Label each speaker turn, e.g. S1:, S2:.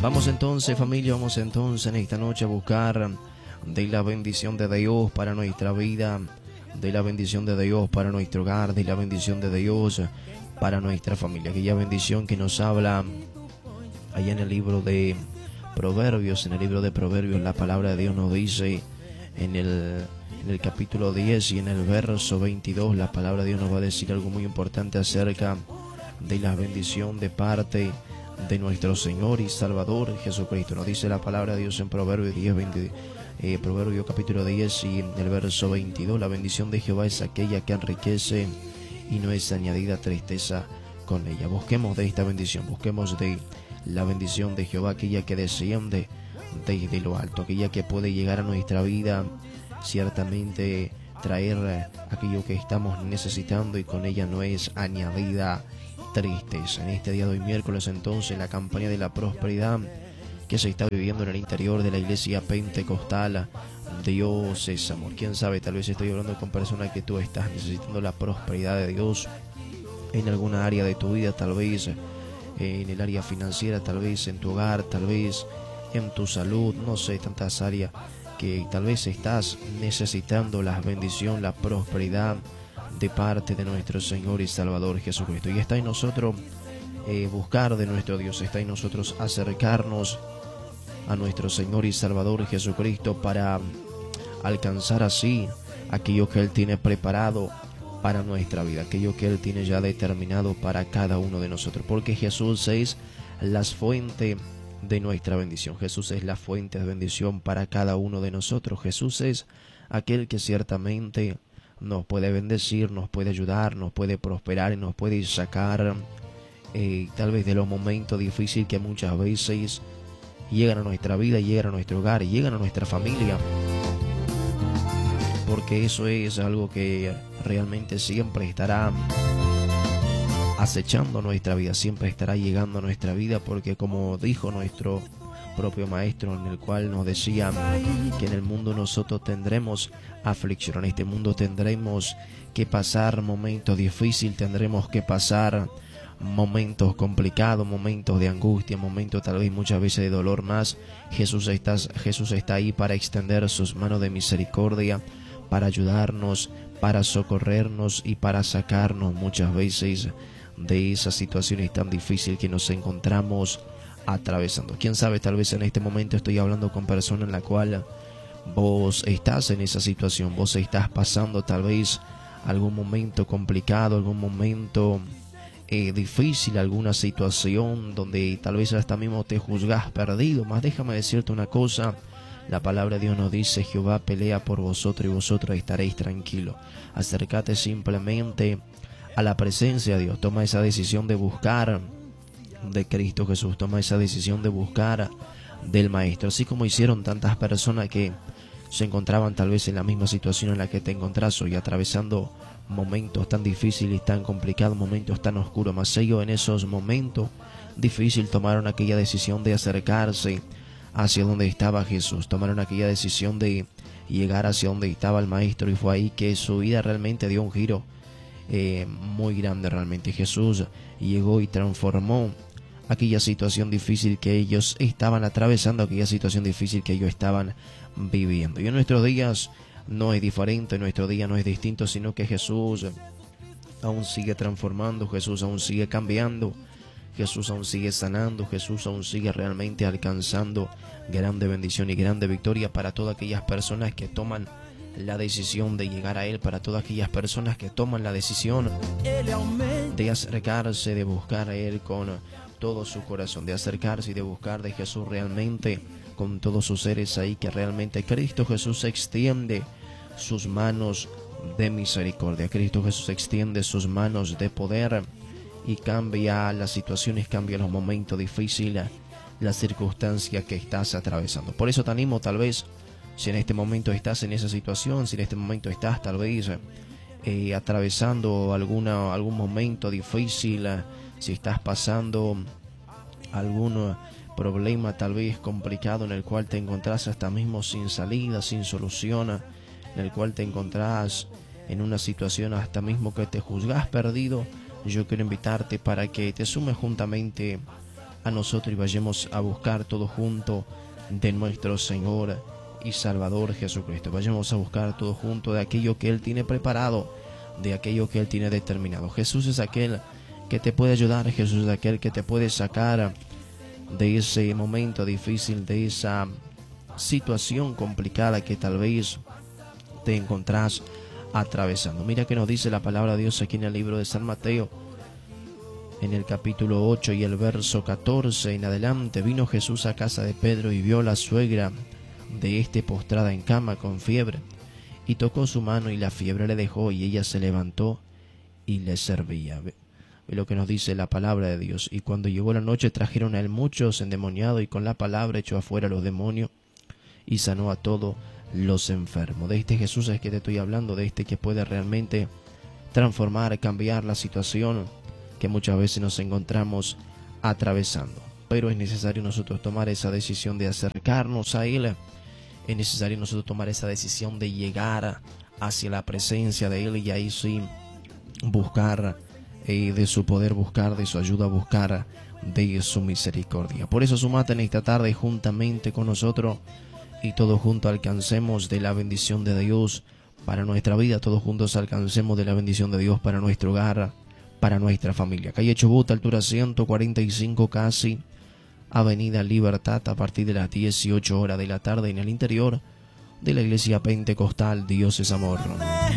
S1: Vamos entonces, familia, vamos entonces en esta noche a buscar de la bendición de Dios para nuestra vida, de la bendición de Dios para nuestro hogar, de la bendición de Dios para nuestra familia. Aquella bendición que nos habla allá en el libro de Proverbios. En el libro de Proverbios la palabra de Dios nos dice en el capítulo 10 y en el verso 22, la palabra de Dios nos va a decir algo muy importante acerca de la bendición de parte de nuestro Señor y Salvador Jesucristo. Nos dice la palabra de Dios en Proverbios 10, Proverbios capítulo 10 y en el verso 22: la bendición de Jehová es aquella que enriquece y no es añadida tristeza con ella. Busquemos de esta bendición, busquemos de la bendición de Jehová, aquella que desciende desde lo alto, aquella que puede llegar a nuestra vida, ciertamente traer aquello que estamos necesitando y con ella no es añadida tristeza. En este día de hoy, miércoles, entonces, la campaña de la prosperidad que se está viviendo en el interior de la iglesia pentecostal, Dios es amor. Quién sabe, tal vez estoy hablando con personas que tú estás necesitando la prosperidad de Dios en alguna área de tu vida, tal vez en el área financiera, tal vez en tu hogar, tal vez en tu salud, no sé, tantas áreas que tal vez estás necesitando la bendición, la prosperidad de parte de nuestro Señor y Salvador Jesucristo. Y está en nosotros buscar de nuestro Dios, está en nosotros acercarnos a nuestro Señor y Salvador Jesucristo para alcanzar así aquello que Él tiene preparado para nuestra vida, aquello que Él tiene ya determinado para cada uno de nosotros, porque Jesús es la fuente de nuestra bendición. Jesús es la fuente de bendición para cada uno de nosotros. Jesús es aquel que ciertamente nos puede bendecir, nos puede ayudar, nos puede prosperar y nos puede sacar tal vez de los momentos difíciles que muchas veces llegan a nuestra vida, llegan a nuestro hogar, llegan a nuestra familia, porque eso es algo que realmente siempre estará acechando nuestra vida, siempre estará llegando a nuestra vida, porque como dijo nuestro propio maestro, en el cual nos decía que en el mundo nosotros tendremos aflicción, en este mundo tendremos que pasar momentos difíciles, tendremos que pasar momentos complicados, momentos de angustia, momentos tal vez muchas veces de dolor, más Jesús está ahí para extender sus manos de misericordia, para ayudarnos, para socorrernos y para sacarnos muchas veces de esas situaciones tan difíciles que nos encontramos atravesando. Quién sabe, tal vez en este momento estoy hablando con personas en la cual vos estás en esa situación, vos estás pasando tal vez algún momento complicado, algún momento difícil, alguna situación donde tal vez hasta mismo te juzgas perdido. Más déjame decirte una cosa, la palabra de Dios nos dice: Jehová pelea por vosotros y vosotros estaréis tranquilos. Acércate simplemente a la presencia de Dios, toma esa decisión de buscar de Cristo Jesús, toma esa decisión de buscar del Maestro, así como hicieron tantas personas que se encontraban tal vez en la misma situación en la que te encontrás hoy, atravesando momentos tan difíciles, tan complicados, momentos tan oscuros. Mas ellos en esos momentos difíciles tomaron aquella decisión de acercarse hacia donde estaba Jesús, tomaron aquella decisión de llegar hacia donde estaba el Maestro, y fue ahí que su vida realmente dio un giro muy grande. Realmente Jesús llegó y transformó aquella situación difícil que ellos estaban atravesando, aquella situación difícil que ellos estaban viviendo. Y en nuestros días no es diferente, en nuestro día no es distinto, sino que Jesús aún sigue transformando, Jesús aún sigue cambiando, Jesús aún sigue sanando, Jesús aún sigue realmente alcanzando grande bendición y grande victoria para todas aquellas personas que toman la decisión de llegar a Él, para todas aquellas personas que toman la decisión de acercarse, de buscar a Él con todo su corazón, de acercarse y de buscar de Jesús realmente con todos sus seres ahí, que realmente Cristo Jesús extiende sus manos de misericordia, Cristo Jesús extiende sus manos de poder y cambia las situaciones, cambia los momentos difíciles, las circunstancias que estás atravesando. Por eso te animo, tal vez si en este momento estás en esa situación, si en este momento estás tal vez atravesando algún momento difícil, si estás pasando algún problema tal vez complicado en el cual te encontrás hasta mismo sin salida, sin solución, en el cual te encontrás en una situación hasta mismo que te juzgas perdido, yo quiero invitarte para que te sumes juntamente a nosotros y vayamos a buscar todo junto de nuestro Señor y Salvador Jesucristo. Vayamos a buscar todo junto de aquello que Él tiene preparado, de aquello que Él tiene determinado. Jesús es aquel que te puede ayudar, Jesús es aquel que te puede sacar de ese momento difícil, de esa situación complicada que tal vez te encontrás atravesando. Mira que nos dice la palabra de Dios aquí en el libro de San Mateo, en el capítulo 8 y el verso 14 en adelante. Vino Jesús a casa de Pedro y vio a la suegra de este postrada en cama con fiebre, y tocó su mano y la fiebre le dejó, y ella se levantó y le servía. Ve lo que nos dice la palabra de Dios. Y cuando llegó la noche trajeron a él muchos endemoniados, y con la palabra echó afuera a los demonios y sanó a todos los enfermos. De este Jesús es que te estoy hablando, de este que puede realmente transformar, cambiar la situación que muchas veces nos encontramos atravesando. Pero es necesario nosotros tomar esa decisión de acercarnos a Él. Es necesario nosotros tomar esa decisión de llegar hacia la presencia de Él, y ahí sí buscar de su poder, buscar de su ayuda, buscar de su misericordia. Por eso sumate en esta tarde juntamente con nosotros, y todos juntos alcancemos de la bendición de Dios para nuestra vida. Todos juntos alcancemos de la bendición de Dios para nuestro hogar, para nuestra familia. Calle Chubut, altura 145 casi, Avenida Libertad, a partir de las 18 horas de la tarde, en el interior de la Iglesia Pentecostal Dios es Amor.